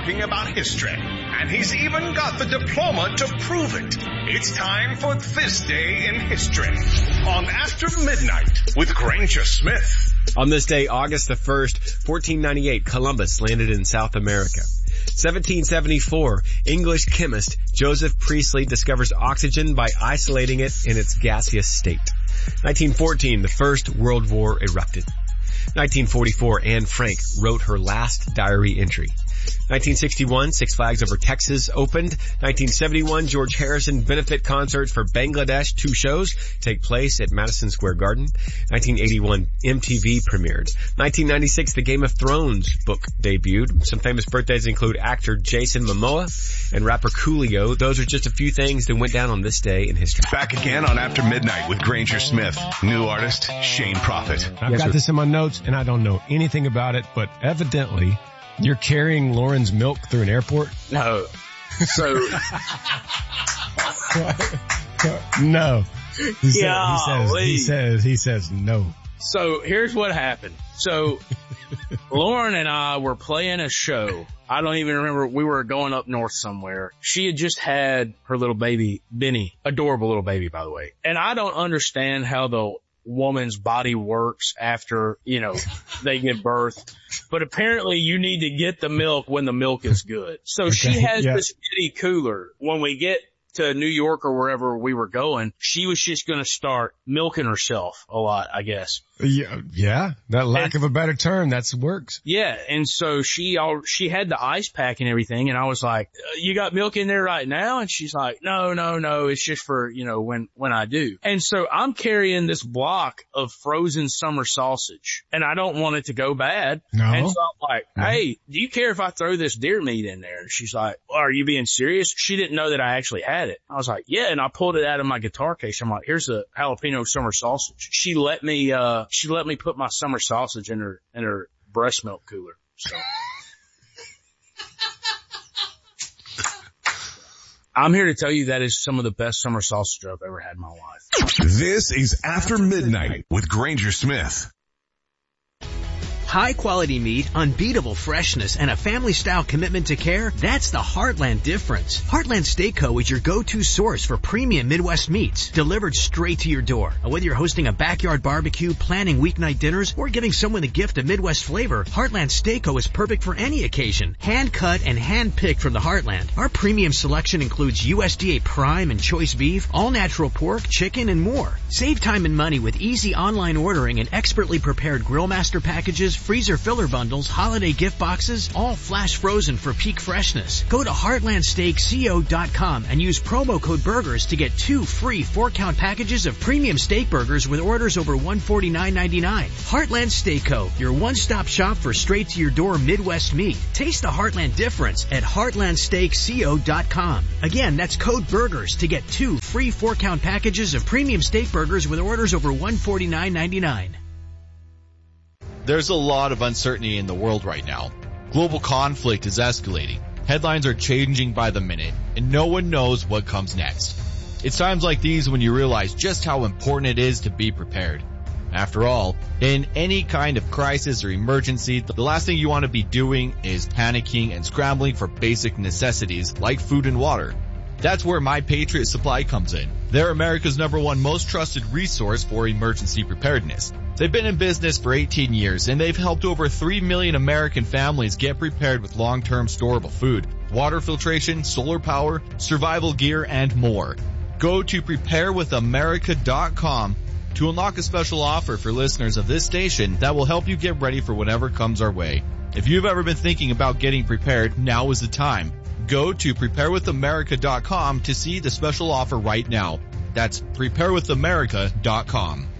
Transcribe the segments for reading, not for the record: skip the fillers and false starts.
talking about history. And he's even got the diploma to prove it. It's time for This Day in History on After Midnight with Granger Smith. On this day, August the 1st, 1498, Columbus landed in South America. 1774, English chemist Joseph Priestley discovers oxygen by isolating it in its gaseous state. 1914, the First World War erupted. 1944, Anne Frank wrote her last diary entry. 1961, Six Flags Over Texas opened. 1971, George Harrison benefit concert for Bangladesh. 2 shows take place at Madison Square Garden. 1981, MTV premiered. 1996, the Game of Thrones book debuted. Some famous birthdays include actor Jason Momoa and rapper Coolio. Those are just a few things that went down on this day in history. Back again on After Midnight with Granger Smith. New artist, Shane Prophet. I've got this in my notes and I don't know anything about it, but evidently you're carrying Lauren's milk through an airport? No. So. No. He says no. So here's what happened. So Lauren and I were playing a show. I don't even remember. We were going up north somewhere. She had just had her little baby, Benny. Adorable little baby, by the way. And I don't understand how the woman's body works after, they give birth. But apparently you need to get the milk when the milk is good. So she has this kitty cooler. When we get to New York or wherever we were going, she was just going to start milking herself a lot, I guess. Yeah. That lack of a better term, that works. Yeah. And so she had the ice pack and everything. And I was like, you got milk in there right now? And she's like, no. It's just for, when I do. And so I'm carrying this block of frozen summer sausage and I don't want it to go bad. No. And so I'm like, hey, do you care if I throw this deer meat in there? And she's like, are you being serious? She didn't know that I actually had it. I was like, yeah. And I pulled it out of my guitar case. I'm like, here's a jalapeno summer sausage. She let me put my summer sausage in her breast milk cooler. So I'm here to tell you that is some of the best summer sausage I've ever had in my life. This is After Midnight with Granger Smith. High quality meat, unbeatable freshness, and a family-style commitment to care, that's the Heartland difference. Heartland Steak Co. is your go-to source for premium Midwest meats, delivered straight to your door. And whether you're hosting a backyard barbecue, planning weeknight dinners, or giving someone a gift of Midwest flavor, Heartland Steak Co. is perfect for any occasion. Hand-cut and hand-picked from the Heartland. Our premium selection includes USDA prime and choice beef, all-natural pork, chicken, and more. Save time and money with easy online ordering and expertly prepared Grillmaster packages, freezer filler bundles, holiday gift boxes, all flash frozen for peak freshness. Go to heartlandsteakco.com and use promo code BURGERS to get 2 free 4-count packages of premium steak burgers with orders over $149.99. Heartland Steak Co., your one-stop shop for straight-to-your-door Midwest meat. Taste the Heartland difference at heartlandsteakco.com. Again, that's code BURGERS to get 2 free 4-count packages of premium steak burgers with orders over $149.99. There's a lot of uncertainty in the world right now. Global conflict is escalating. Headlines are changing by the minute, and no one knows what comes next. It's times like these when you realize just how important it is to be prepared. After all, in any kind of crisis or emergency, the last thing you want to be doing is panicking and scrambling for basic necessities like food and water. That's where My Patriot Supply comes in. They're America's #1 most trusted resource for emergency preparedness. They've been in business for 18 years, and they've helped over 3 million American families get prepared with long-term storable food, water filtration, solar power, survival gear, and more. Go to preparewithamerica.com to unlock a special offer for listeners of this station that will help you get ready for whatever comes our way. If you've ever been thinking about getting prepared, now is the time. Go to preparewithamerica.com to see the special offer right now. That's preparewithamerica.com.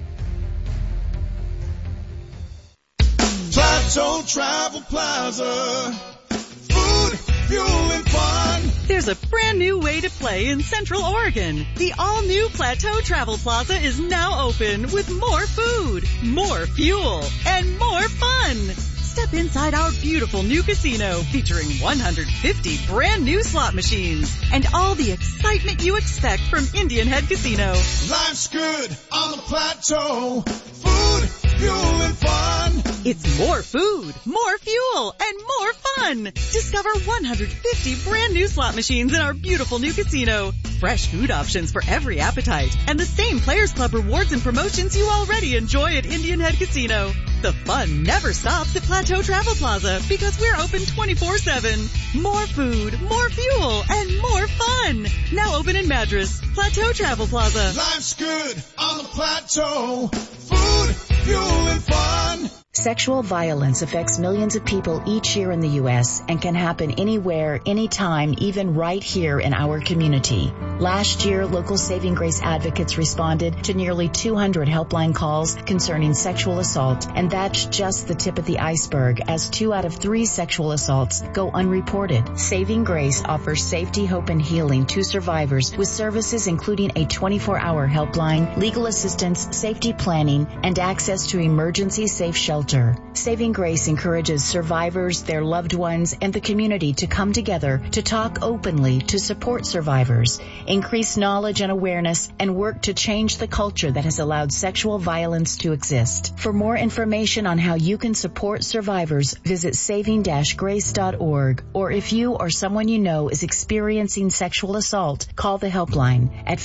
Plateau Travel Plaza. Food, fuel, and fun. There's a brand new way to play in Central Oregon. The all-new Plateau Travel Plaza is now open with more food, more fuel, and more fun. Step inside our beautiful new casino featuring 150 brand new slot machines and all the excitement you expect from Indian Head Casino. Life's good on the Plateau. Food, fuel, and fun. It's more food, more fuel, and more fun. Discover 150 brand new slot machines in our beautiful new casino. Fresh food options for every appetite, and the same Players Club rewards and promotions you already enjoy at Indian Head Casino. The fun never stops at Plateau Travel Plaza because we're open 24/7. More food, more fuel, and more fun. Now open in Madras. Plateau Travel Plaza. Life's good on the Plateau. Food, fuel, and fun. Sexual violence affects millions of people each year in the U.S. and can happen anywhere, anytime, even right here in our community. Last year, local Saving Grace advocates responded to nearly 200 helpline calls concerning sexual assault, and that's just the tip of the iceberg, as 2 out of 3 sexual assaults go unreported. Saving Grace offers safety, hope, and healing to survivors with services including a 24-hour helpline, legal assistance, safety planning, and access to emergency safe shelter. Saving Grace encourages survivors, their loved ones, and the community to come together to talk openly to support survivors, increase knowledge and awareness, and work to change the culture that has allowed sexual violence to exist. For more information on how you can support survivors, visit saving-grace.org, or if you or someone you know is experiencing sexual assault, call the helpline at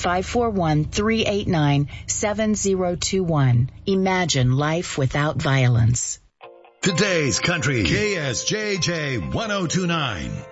541-389-7021. Imagine life without violence. Today's Country, KSJJ 1029.